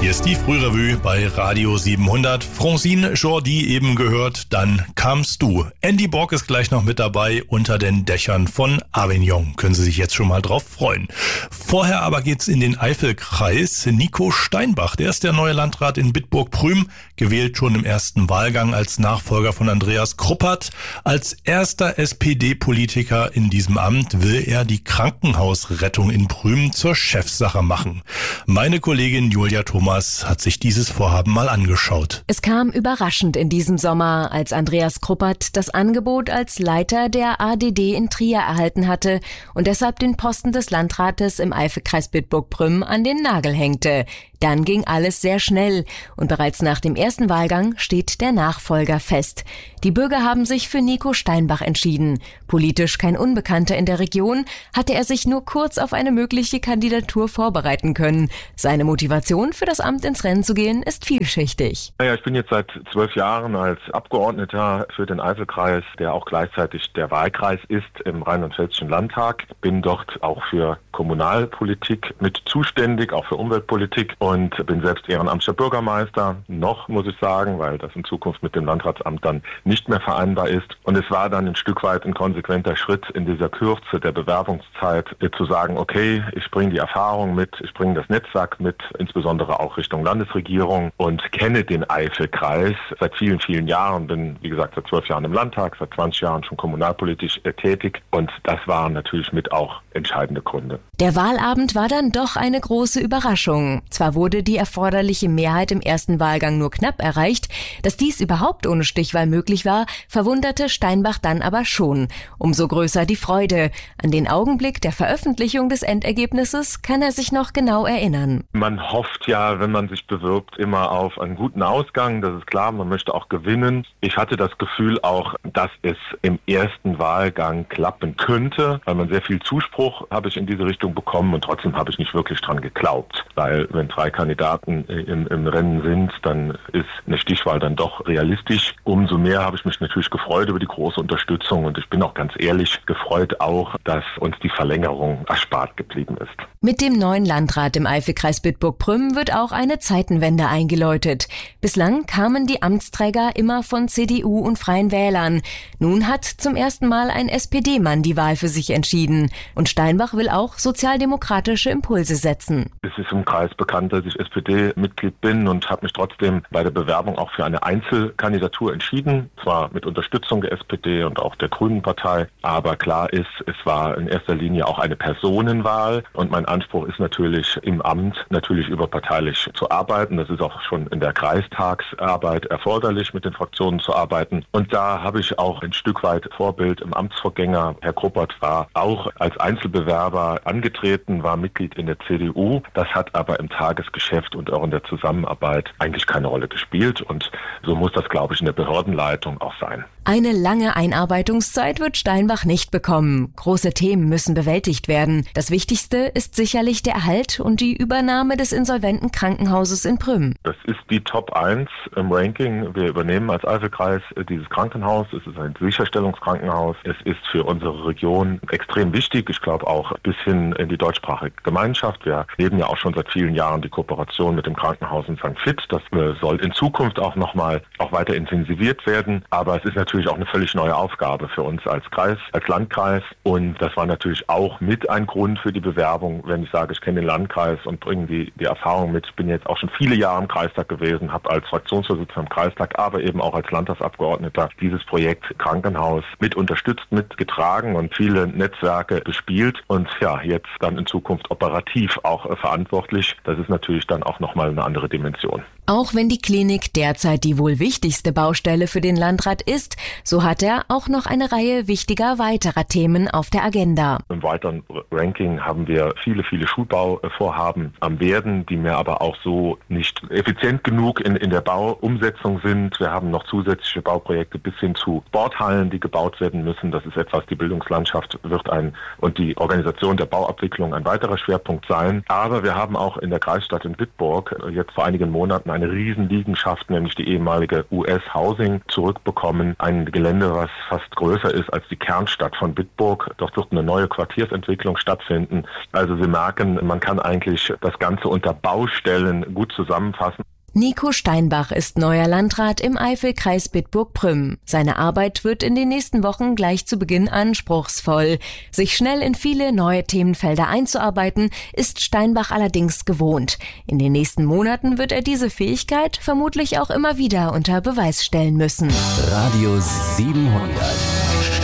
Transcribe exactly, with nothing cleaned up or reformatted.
Hier ist die Frührevue bei Radio siebenhundert. Francine Jordi eben gehört, dann kamst du. Andy Borg ist gleich noch mit dabei unter den Dächern von Avignon. Können Sie sich jetzt schon mal drauf freuen. Vorher aber geht's in den Eifelkreis. Nico Steinbach, der ist der neue Landrat in Bitburg-Prüm, gewählt schon im ersten Wahlgang als Nachfolger von Andreas Kruppert. Als erster S P D-Politiker in diesem Amt will er die Krankenhausrettung in Prüm zur Chefsache machen. Meine Kollegin Julia Thomas hat sich dieses Vorhaben mal angeschaut. Es kam überraschend in diesem Sommer, als Andreas Kruppert das Angebot als Leiter der A D D in Trier erhalten hatte und deshalb den Posten des Landrates im Eifelkreis Bitburg-Prüm an den Nagel hängte. Dann ging alles sehr schnell und bereits nach dem ersten Wahlgang steht der Nachfolger fest. Die Bürger haben sich für Nico Steinbach entschieden. Politisch kein Unbekannter in der Region, hatte er sich nur kurz auf eine mögliche Kandidatur vorbereiten können. Seine Motivation für das Amt ins Rennen zu gehen ist vielschichtig. Ja, ich bin jetzt seit zwölf Jahren als Abgeordneter für den Eifelkreis, der auch gleichzeitig der Wahlkreis ist im Rheinland-Pfälzischen Landtag. Bin dort auch für Kommunalpolitik mit zuständig, auch für Umweltpolitik und bin selbst ehrenamtlicher Bürgermeister. Noch, muss ich sagen, weil das in Zukunft mit dem Landratsamt dann nicht mehr vereinbar ist. Und es war dann ein Stück weit ein konsequenter Schritt in dieser Kürze der Bewerbungszeit, zu sagen, okay, ich bringe die Erfahrung mit, ich bringe das Netzwerk mit, insbesondere auch Richtung Landesregierung und kenne den Eifelkreis seit vielen, vielen Jahren. Bin, wie gesagt, seit zwölf Jahren im Landtag, seit zwanzig Jahren schon kommunalpolitisch äh, tätig. Und das waren natürlich mit auch entscheidende Gründe. Der Wahlabend war dann doch eine große Überraschung. Zwar wurde die erforderliche Mehrheit im ersten Wahlgang nur knapp erreicht, dass dies überhaupt ohne Stichwahl möglich war, verwunderte Steinbach dann aber schon. Umso größer die Freude. An den Augenblick der Veröffentlichung des Endergebnisses kann er sich noch genau erinnern. Man hofft ja, wenn man sich bewirbt, immer auf einen guten Ausgang. Das ist klar, man möchte auch gewinnen. Ich hatte das Gefühl auch, dass es im ersten Wahlgang klappen könnte, weil man sehr viel Zuspruch habe ich in diese Richtung bekommen und trotzdem habe ich nicht wirklich dran geglaubt. Weil wenn drei Kandidaten im, im Rennen sind, dann ist eine Stichwahl dann doch realistisch. Umso mehr habe ich mich natürlich gefreut über die große Unterstützung und ich bin auch ganz ehrlich gefreut auch, dass uns die Verlängerung erspart geblieben ist. Mit dem neuen Landrat im Eifelkreis Bitburg-Prüm wird auch eine Zeitenwende eingeläutet. Bislang kamen die Amtsträger immer von C D U und Freien Wählern. Nun hat zum ersten Mal ein S P D-Mann die Wahl für sich entschieden. Und Steinbach will auch sozialdemokratische Impulse setzen. Es ist im Kreis bekannt, dass ich S P D-Mitglied bin und habe mich trotzdem bei der Bewerbung auch für eine Einzelkandidatur entschieden. Zwar mit Unterstützung der S P D und auch der Grünen Partei, aber klar ist, es war in erster Linie auch eine Personenwahl und mein Anspruch ist natürlich im Amt natürlich überparteilich zu arbeiten. Das ist auch schon in der Kreistagsarbeit erforderlich, mit den Fraktionen zu arbeiten. Und da habe ich auch ein Stück weit Vorbild im Amtsvorgänger. Herr Kruppert war auch als Einzelbewerber angetreten, war Mitglied in der C D U. Das hat aber im Tagesgeschäft und auch in der Zusammenarbeit eigentlich keine Rolle gespielt. Und so muss das, glaube ich, in der Behördenleitung auch sein. Eine lange Einarbeitungszeit wird Steinbach nicht bekommen. Große Themen müssen bewältigt werden. Das Wichtigste ist sicherlich der Erhalt und die Übernahme des insolventen Krankenhauses in Prüm. Das ist die Top eins im Ranking. Wir übernehmen als Eifelkreis dieses Krankenhaus. Es ist ein Sicherstellungskrankenhaus. Es ist für unsere Region extrem wichtig. Ich glaube auch bis hin in die deutschsprachige Gemeinschaft. Wir leben ja auch schon seit vielen Jahren die Kooperation mit dem Krankenhaus in Sankt Vith. Das soll in Zukunft auch nochmal auch weiter intensiviert werden. Aber es ist natürlich auch eine völlig neue Aufgabe für uns als Kreis, als Landkreis. Und das war natürlich auch mit ein Grund für die Bewerbung, wenn ich sage, ich kenne den Landkreis und bringe die, die Erfahrung mit. Ich bin jetzt auch schon viele Jahre im Kreistag gewesen, habe als Fraktionsvorsitzender im Kreistag, aber eben auch als Landtagsabgeordneter dieses Projekt Krankenhaus mit unterstützt, mitgetragen und viele Netzwerke bespielt und ja, jetzt dann in Zukunft operativ auch äh, verantwortlich. Das ist natürlich dann auch nochmal eine andere Dimension. Auch wenn die Klinik derzeit die wohl wichtigste Baustelle für den Landrat ist, so hat er auch noch eine Reihe wichtiger weiterer Themen auf der Agenda. Im weiteren Ranking haben wir viele, viele Schulbauvorhaben am Werden, die mir aber auch so nicht effizient genug in, in der Bauumsetzung sind. Wir haben noch zusätzliche Bauprojekte bis hin zu Sporthallen, die gebaut werden müssen. Das ist etwas, die Bildungslandschaft wird ein und die Organisation der Bauabwicklung ein weiterer Schwerpunkt sein. Aber wir haben auch in der Kreisstadt Stadt in Bitburg jetzt vor einigen Monaten eine Riesenliegenschaft, nämlich die ehemalige U S Housing, zurückbekommen. Ein Gelände, was fast größer ist als die Kernstadt von Bitburg. Dort wird eine neue Quartiersentwicklung stattfinden. Also Sie merken, man kann eigentlich das Ganze unter Baustellen gut zusammenfassen. Nico Steinbach ist neuer Landrat im Eifelkreis Bitburg-Prüm. Seine Arbeit wird in den nächsten Wochen gleich zu Beginn anspruchsvoll. Sich schnell in viele neue Themenfelder einzuarbeiten, ist Steinbach allerdings gewohnt. In den nächsten Monaten wird er diese Fähigkeit vermutlich auch immer wieder unter Beweis stellen müssen. Radio siebenhundert.